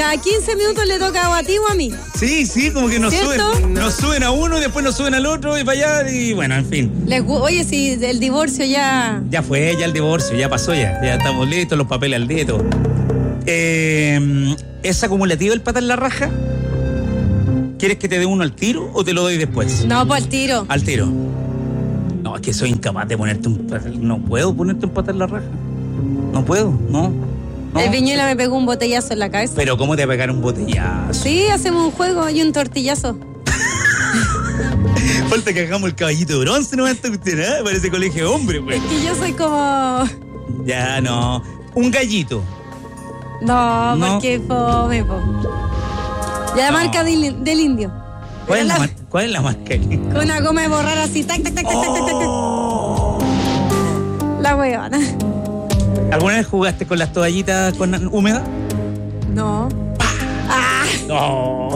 cada 15 minutos le toca a ti o a mí. Sí, como que nos suben a uno y después nos suben al otro y para allá y bueno, en fin. Oye, si el divorcio ya... Ya fue, ya el divorcio, ya pasó ya estamos listos, los papeles al día, todo. ¿Es acumulativo el patar la raja? ¿Quieres que te dé uno al tiro o te lo doy después? No, pues al tiro. Al tiro. No, es que soy incapaz de ponerte no puedo ponerte un patar la raja. No puedo, no. El Viñuela me pegó un botellazo en la cabeza. Pero ¿cómo te va a pegar un botellazo? Sí, hacemos un juego y un tortillazo. Falta que hagamos el caballito de bronce, ¿no? Usted, parece colegio de hombre, pues. Es que yo soy como... Ya, no. Un gallito. No, porque fome, po. Ya la marca del indio. ¿Cuál es la marca? Con una goma de borrar así, tac, tac, tac, tac, tac, tac, tac. La huevona. ¿Alguna vez jugaste con las toallitas húmedas? No. ¡Ah! No.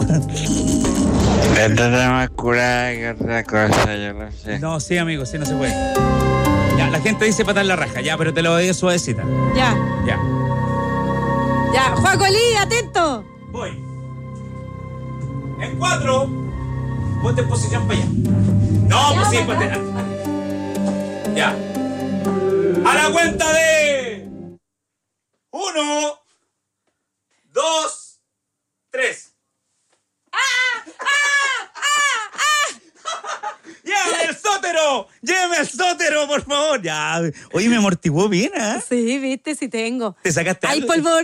Está más curada que otra cosa, yo lo sé. No, sí, amigo, sí, no se puede. Ya, la gente dice patar la raja, ya, pero te lo doy suavecita. Ya. Ya, Juacolí, atento. Voy. En 4. Ponte en posición para allá. No, pues sí, ponte. Ya. A la cuenta de 1, 2, 3. ¡Llévame al sótero, por favor! Ya. Oye, me amortiguó bien, ¿eh? Sí, viste, sí tengo. ¿Te sacaste Hay algo? polvo